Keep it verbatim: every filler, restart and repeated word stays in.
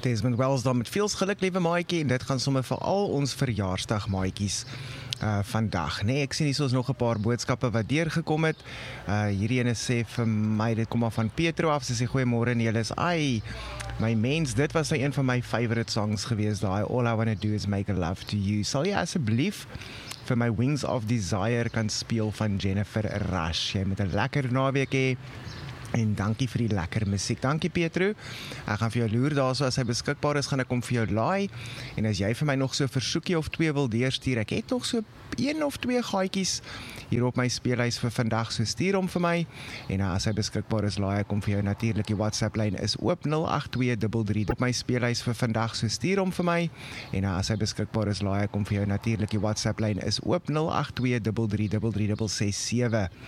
Desmond Wells dan met veel geluk, liewe maatjie, en dit gaan sommer vir al ons verjaarsdag maatjies uh, vandag. Nee, ek sien hier is nog 'n paar boodskappe wat deurgekom het. Uh, hierdie ene sê vir my, dit kom maar van Petro af, sy sê goeiemôre en julle is, ai, my mens, dit was nou een van my favourite songs gewees, daai All I Wanna Do Is Make a Love to You. Sal jy asseblief vir my Wings of Desire kan speel van Jennifer Rush? Jy moet 'n lekker naweek hê. En dankie vir die lekker musiek. Dankie Petro. Ek gaan vir jou loer daar, so as hy beskikbaar is, gaan ek hom vir jou laai. En as jy vir my nog so 'n versoekie of twee wil deurstuur, ek het nog so een of twee gaatjies hier op my speellys vir vandag, so stuur hom vir my. En as hy beskikbaar is, laai ek hom vir jou. Natuurlik, die WhatsApp lyn is oop nul agt twee drie drie op my speellys vir vandag, so stuur hom vir my. En as hy beskikbaar is, laai ek hom vir jou. Natuurlik, die WhatsApp lyn is oop nul agt twee drie drie drie drie ses ses sewe.